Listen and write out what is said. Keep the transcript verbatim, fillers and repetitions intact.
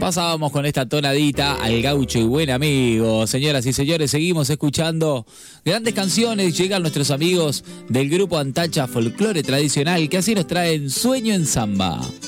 Pasábamos con esta tonadita al gaucho y buen amigo. Señoras y señores, seguimos escuchando grandes canciones. Llegan nuestros amigos del grupo Antacha Folclore Tradicional, que así nos traen Sueño en Samba.